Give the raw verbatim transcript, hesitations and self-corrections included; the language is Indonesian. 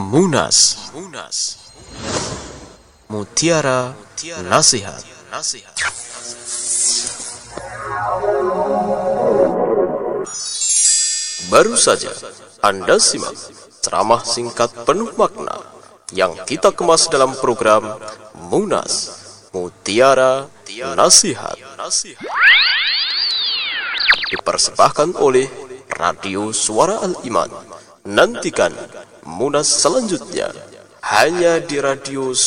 Munas, Mutiara Nasihat. Baru saja Anda simak ceramah singkat penuh makna yang kita kemas dalam program Munas, Mutiara Nasihat. Dipersembahkan oleh Radio Suara Al-Iman. Nantikan Munas selanjutnya hanya di Radio